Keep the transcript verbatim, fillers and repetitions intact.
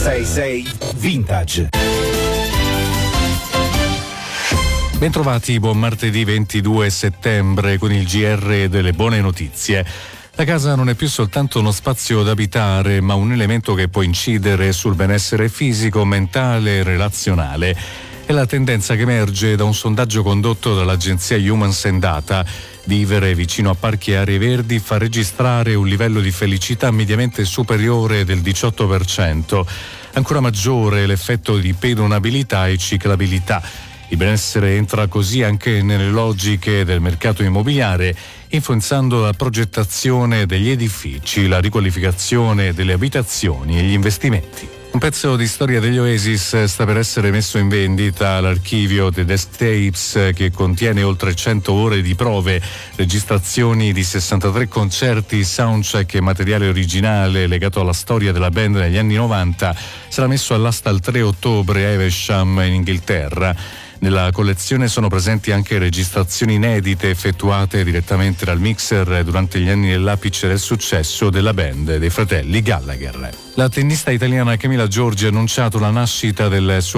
sei sei Vintage. Bentrovati, buon martedì ventidue settembre con il G R delle buone notizie. La casa non è più soltanto uno spazio da abitare, ma un elemento che può incidere sul benessere fisico, mentale e relazionale. È la tendenza che emerge da un sondaggio condotto dall'agenzia Humans and Data. Vivere vicino a parchi e aree verdi fa registrare un livello di felicità mediamente superiore del diciotto per cento. Ancora maggiore l'effetto di pedonabilità e ciclabilità. Il benessere entra così anche nelle logiche del mercato immobiliare, influenzando la progettazione degli edifici, la riqualificazione delle abitazioni e gli investimenti. Un pezzo di storia degli Oasis sta per essere messo in vendita all'archivio The Desk Tapes, che contiene oltre cento ore di prove, registrazioni di sessantatré concerti, soundcheck e materiale originale legato alla storia della band negli anni novanta. Sarà messo all'asta il tre ottobre a Evesham in Inghilterra. Nella collezione sono presenti anche registrazioni inedite effettuate direttamente dal mixer durante gli anni dell'apice del successo della band dei fratelli Gallagher. La tennista italiana Camila Giorgi ha annunciato la nascita del suo